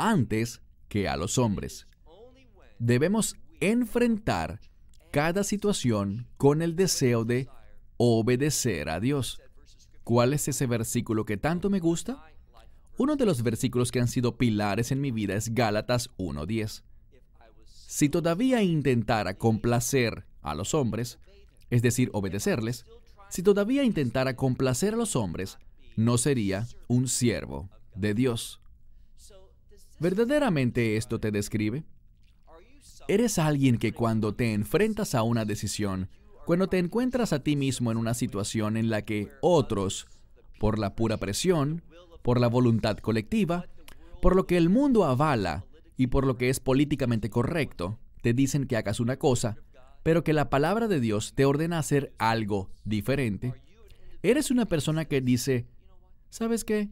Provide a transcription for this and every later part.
antes que a los hombres. Debemos enfrentar cada situación con el deseo de obedecer a Dios. ¿Cuál es ese versículo que tanto me gusta? Uno de los versículos que han sido pilares en mi vida es Gálatas 1:10. Si todavía intentara complacer a los hombres, es decir, obedecerles, si todavía intentara complacer a los hombres, no sería un siervo de Dios. ¿Verdaderamente esto te describe? ¿Eres alguien que cuando te enfrentas a una decisión, cuando te encuentras a ti mismo en una situación en la que otros, por la pura presión, por la voluntad colectiva, por lo que el mundo avala y por lo que es políticamente correcto, te dicen que hagas una cosa, pero que la palabra de Dios te ordena hacer algo diferente? ¿Eres una persona que dice, ¿sabes qué?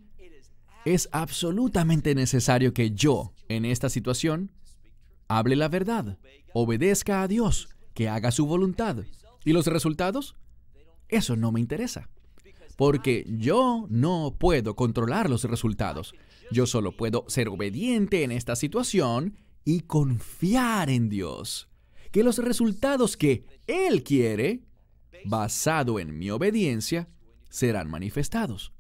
Es absolutamente necesario que yo, en esta situación, hable la verdad, obedezca a Dios, que haga su voluntad? ¿Y los resultados? Eso no me interesa, porque yo no puedo controlar los resultados. Yo solo puedo ser obediente en esta situación y confiar en Dios, que los resultados que Él quiere, basado en mi obediencia, serán manifestados.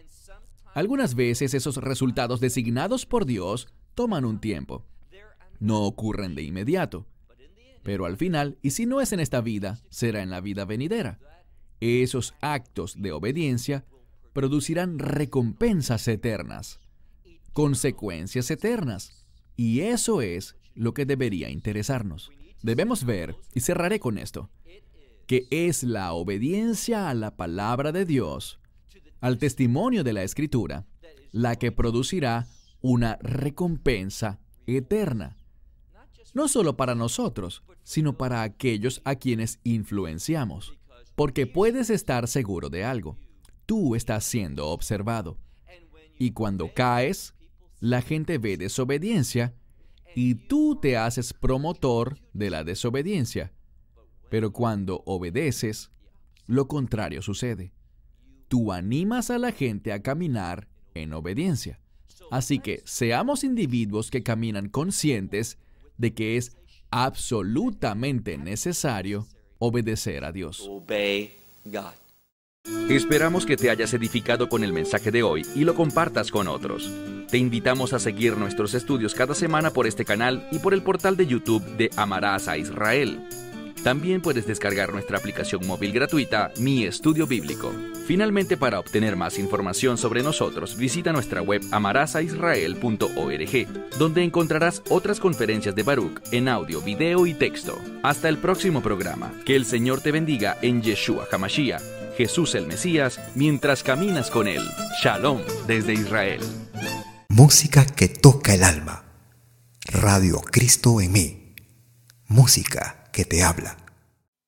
Algunas veces esos resultados designados por Dios toman un tiempo. No ocurren de inmediato. Pero al final, y si no es en esta vida, será en la vida venidera. Esos actos de obediencia producirán recompensas eternas, consecuencias eternas. Y eso es lo que debería interesarnos. Debemos ver, y cerraré con esto, que es la obediencia a la palabra de Dios, al testimonio de la Escritura, la que producirá una recompensa eterna. No solo para nosotros, sino para aquellos a quienes influenciamos. Porque puedes estar seguro de algo. Tú estás siendo observado. Y cuando caes, la gente ve desobediencia y tú te haces promotor de la desobediencia. Pero cuando obedeces, lo contrario sucede. Tú animas a la gente a caminar en obediencia. Así que seamos individuos que caminan conscientes de que es absolutamente necesario obedecer a Dios. Obey God. Esperamos que te hayas edificado con el mensaje de hoy y lo compartas con otros. Te invitamos a seguir nuestros estudios cada semana por este canal y por el portal de YouTube de Amarás a Israel. También puedes descargar nuestra aplicación móvil gratuita, Mi Estudio Bíblico. Finalmente, para obtener más información sobre nosotros, visita nuestra web amarasaisrael.org, donde encontrarás otras conferencias de Baruch en audio, video y texto. Hasta el próximo programa. Que el Señor te bendiga en Yeshua HaMashiach, Jesús el Mesías, mientras caminas con Él. Shalom desde Israel. Música que toca el alma. Radio Cristo en mí. Música que te habla.